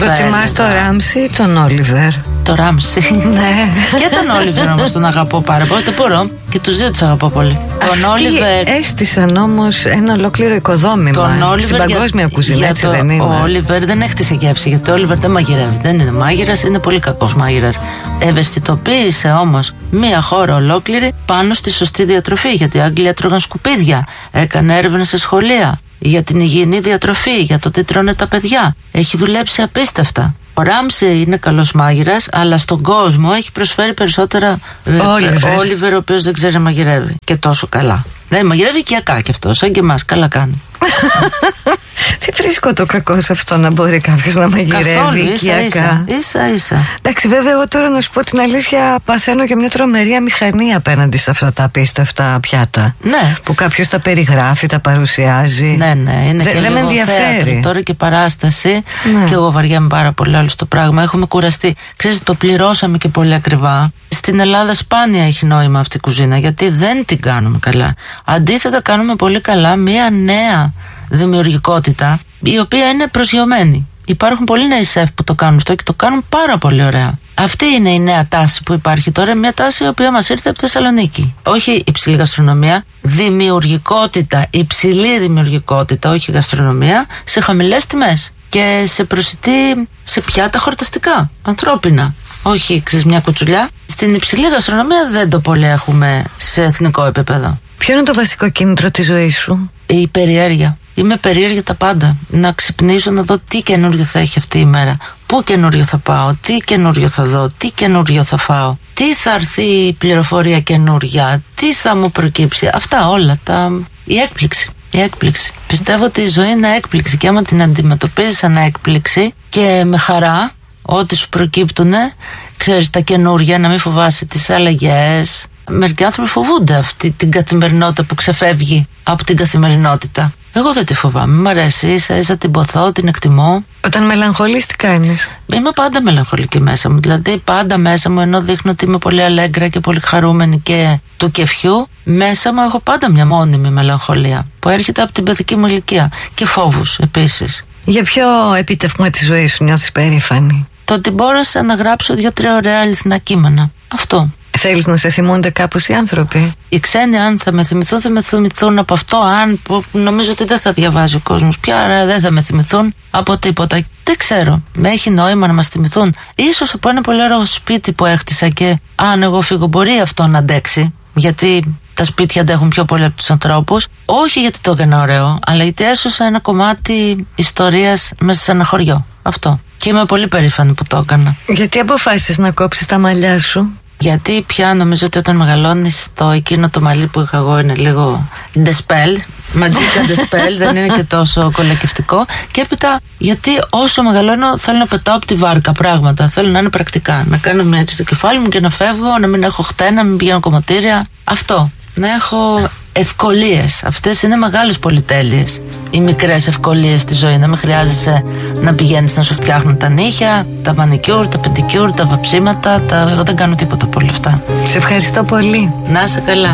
Προτιμάς τον Ράμσι ή τον Όλιβερ? Το Ράμσι. Ναι. Και τον Όλιβερ όμως τον αγαπώ πάρα πολύ. Δεν μπορώ. Και τους δύο τους αγαπώ πολύ. Τον Όλιβερ. Έστησαν όμως ένα ολόκληρο οικοδόμημα στην παγκόσμια κουζίνα, έτσι δεν είναι? Ο Όλιβερ δεν έκτισε γεύση, γιατί ο Όλιβερ δεν μαγειρεύει. Δεν είναι μάγειρας, είναι πολύ κακός μάγειρας. Ευαισθητοποίησε όμως μία χώρα ολόκληρη πάνω στη σωστή διατροφή. Γιατί οι Άγγλοι έτρωγαν σκουπίδια. Έκανε έρευνες σε σχολεία για την υγιεινή διατροφή, για το τι τρώνε τα παιδιά. Έχει δουλέψει απίστευτα. Ο Ράμσι είναι καλός μάγειρας, αλλά στον κόσμο έχει προσφέρει περισσότερα ο Όλιβερ, ο οποίος δεν ξέρει να μαγειρεύει και τόσο καλά. Δεν μαγειρεύει οικιακά κι αυτό, σαν και εμάς. Καλά κάνει. Τι βρίσκω το κακό σε αυτό, να μπορεί κάποιος να μαγειρεύει οικιακά. Ίσα. Εντάξει, βέβαια, εγώ τώρα να σου πω την αλήθεια, παθαίνω και μια τρομερή αμηχανία απέναντι σε αυτά τα απίστευτα πιάτα. Ναι. Που κάποιος τα περιγράφει, τα παρουσιάζει. Ναι, είναι και δεν με ενδιαφέρει. Θέατρο, τώρα και παράσταση. Ναι. Και εγώ βαριάμαι πάρα πολύ άλλο στο πράγμα. Έχουμε κουραστεί. Ξέρεις, το πληρώσαμε και πολύ ακριβά. Στην Ελλάδα σπάνια έχει νόημα αυτή η κουζίνα, γιατί δεν την κάνουμε καλά. Αντίθετα, κάνουμε πολύ καλά μια νέα δημιουργικότητα, η οποία είναι προσγειωμένη. Υπάρχουν πολλοί νέοι σεφ που το κάνουν αυτό και το κάνουν πάρα πολύ ωραία. Αυτή είναι η νέα τάση που υπάρχει τώρα, μια τάση η οποία μας ήρθε από τη Θεσσαλονίκη. Όχι υψηλή γαστρονομία, δημιουργικότητα, υψηλή δημιουργικότητα, όχι γαστρονομία, σε χαμηλές τιμές και σε προσιτή, σε πιάτα χορταστικά, ανθρώπινα. Όχι, ξέρεις, μια κουτσουλιά. Στην υψηλή γαστρονομία δεν το πολύ έχουμε σε εθνικό επίπεδο. Ποιο είναι το βασικό κίνητρο της ζωής σου? Η περιέργεια. Είμαι περίεργη τα πάντα. Να ξυπνήσω, να δω τι καινούριο θα έχει αυτή η μέρα. Πού καινούριο θα πάω, τι καινούριο θα δω, τι καινούριο θα φάω. Τι θα έρθει η πληροφορία καινούρια, τι θα μου προκύψει. Αυτά όλα. Η έκπληξη. Πιστεύω ότι η ζωή είναι έκπληξη και άμα την αντιμετωπίζεις σαν έκπληξη και με χαρά, ό,τι σου προκύπτουνε, ξέρεις, τα καινούρια, να μην φοβάσαι τις αλλαγές. Μερικοί άνθρωποι φοβούνται αυτή την καθημερινότητα που ξεφεύγει από την καθημερινότητα. Εγώ δεν τη φοβάμαι, μ' αρέσει, ίσα την ποθώ, την εκτιμώ. Όταν μελαγχολείς τι κάνεις? Είμαι πάντα μελαγχολική μέσα μου, δηλαδή πάντα μέσα μου, ενώ δείχνω ότι είμαι πολύ αλέγκρα και πολύ χαρούμενη και του κεφιού, μέσα μου έχω πάντα μια μόνιμη μελαγχολία που έρχεται από την παιδική μου ηλικία και φόβους επίσης. Για ποιο επίτευγμα της ζωής σου νιώθεις περήφανη? Το ότι μπόρεσα να γράψω 2-3 ωραία αληθινά κείμενα. Αυτό. Θέλεις να σε θυμούνται κάπως οι άνθρωποι? Οι ξένοι, αν θα με θυμηθούν, θα με θυμηθούν από αυτό. Αν νομίζω ότι δεν θα διαβάζει ο κόσμος πια, δεν θα με θυμηθούν από τίποτα. Δεν ξέρω. Έχει νόημα να μας θυμηθούν. Ίσως από ένα πολύ ωραίο σπίτι που έχτισα και αν εγώ φύγω, μπορεί αυτό να αντέξει. Γιατί τα σπίτια αντέχουν πιο πολύ από τους ανθρώπους. Όχι γιατί το έκανα ωραίο, αλλά γιατί έσωσα ένα κομμάτι ιστορίας μέσα σε ένα χωριό. Αυτό. Και είμαι πολύ περήφανη που το έκανα. Γιατί αποφάσισες να κόψεις τα μαλλιά σου? Γιατί πια νομίζω ότι όταν μεγαλώνεις, το εκείνο το μαλλί που είχα εγώ είναι λίγο ντεσπέλ, ματζίκα ντεσπέλ, δεν είναι και τόσο κολακευτικό. Και έπειτα, γιατί όσο μεγαλώνω θέλω να πετάω από τη βάρκα πράγματα, θέλω να είναι πρακτικά, να κάνω μια έτσι το κεφάλι μου και να φεύγω, να μην έχω χτένα, να μην πηγαίνω κομμωτήρια. Αυτό, να έχω ευκολίες. Αυτές είναι μεγάλες πολυτέλειες. Οι μικρές ευκολίες στη ζωή. Να μην χρειάζεσαι να πηγαίνεις να σου φτιάχνουν τα νύχια, τα μανικιούρ, τα πεντικιούρ, τα βαψίματα. Εγώ δεν κάνω τίποτα από όλα αυτά. Σε ευχαριστώ πολύ. Να είσαι καλά.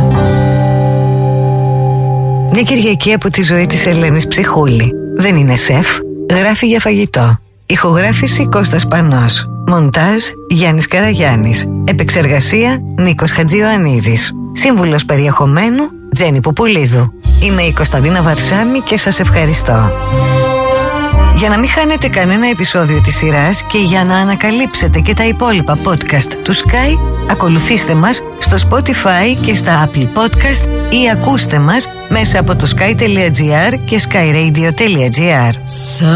Μια Κυριακή από τη ζωή της Ελένης Ψυχούλη. Δεν είναι σεφ, γράφει για φαγητό. Ηχογράφηση Κώστας Πανός. Μοντάζ Γιάννης Καραγιάννης. Επεξεργασία Νίκος Χατζιωαννίδης. Σύμβουλος περιεχομένου Τζέννη Πουπουλίδου. Είμαι η Κωνσταντίνα Βαρσάμη και σας ευχαριστώ. Για να μην χάνετε κανένα επεισόδιο της σειράς και για να ανακαλύψετε και τα υπόλοιπα podcast του Sky, ακολουθήστε μας στο Spotify και στα Apple Podcast ή ακούστε μας μέσα από το sky.gr και skyradio.gr.